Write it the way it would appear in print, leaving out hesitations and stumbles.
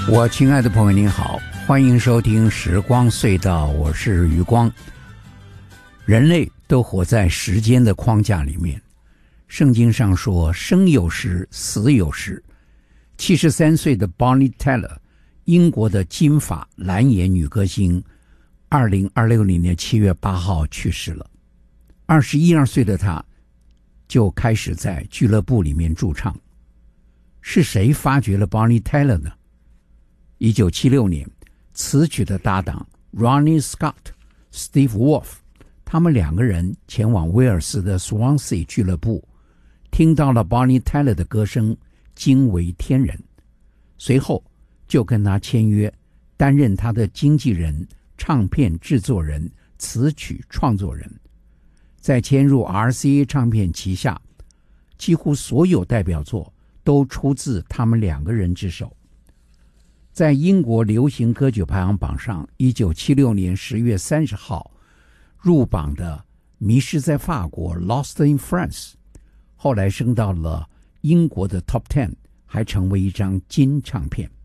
我亲爱的朋友您好，欢迎收听时光隧道，我是余光。人类都活在时间的框架里面，圣经上说生有时死有时。73岁的 Bonnie Tyler， 英国的金发蓝眼女歌星，2026年7月8号去世了。21、2岁的她就开始在俱乐部里面驻唱。是谁发掘了 Bonnie Tyler 呢？1976年，词曲的搭档 Ronnie Scott、Steve Wolf， 他们两个人前往威尔斯的 Swansea 俱乐部，听到了 Bonnie Tyler 的歌声，惊为天人。随后就跟他签约，担任他的经纪人、唱片制作人、词曲创作人。在迁入 RCA 唱片旗下，几乎所有代表作都出自他们两个人之手。在英国流行歌曲排行榜上，1976年10月30号入榜的《迷失在法国》（Lost in France）， 后来升到了英国的 Top 10， 还成为一张金唱片。